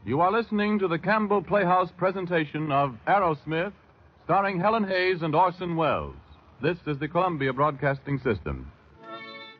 You are listening to the Campbell Playhouse presentation of Aerosmith, starring Helen Hayes and Orson Welles. This is the Columbia Broadcasting System.